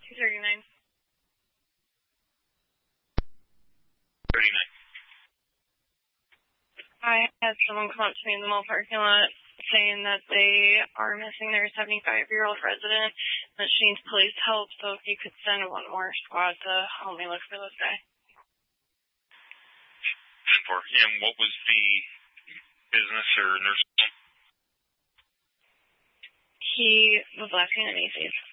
39. 39. I had someone come up to me in the mall parking lot saying that they are missing their 75-year-old resident, that she needs police help, so if you could send one more squad to help me look for this guy. 10-4. And what was the business or nurse? He was laughing at Macy's.